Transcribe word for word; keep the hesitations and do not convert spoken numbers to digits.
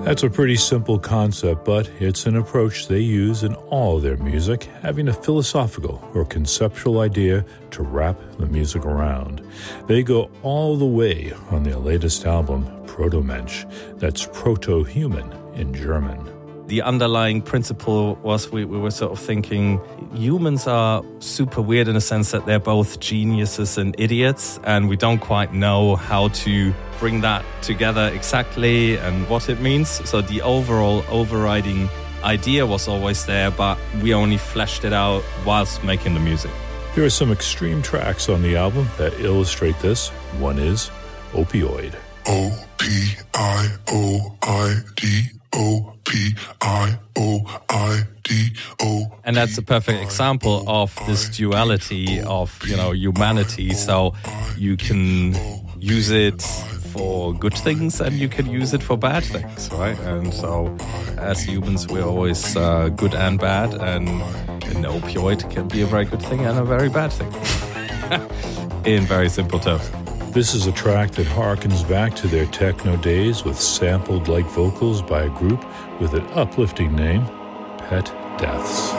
That's a pretty simple concept, but it's an approach they use in all their music, having a philosophical or conceptual idea to wrap the music around. They go all the way on their latest album, Proto-Mensch. That's proto-human in German. The underlying principle was we, we were sort of thinking humans are super weird in a sense that they're both geniuses and idiots, and we don't quite know how to bring that together exactly and what it means. So the overall overriding idea was always there, but we only fleshed it out whilst making the music. There are some extreme tracks on the album that illustrate this. One is Opioid. O P I O I D O P I O I D O. And that's a perfect example of this duality of, you know, humanity. So you can use it for good things and you can use it for bad things, right? And so as humans, we're always uh, good and bad, and an opioid can be a very good thing and a very bad thing. In very simple terms. This is a track that harkens back to their techno days with sampled-like vocals by a group with an uplifting name, Pet Deaths.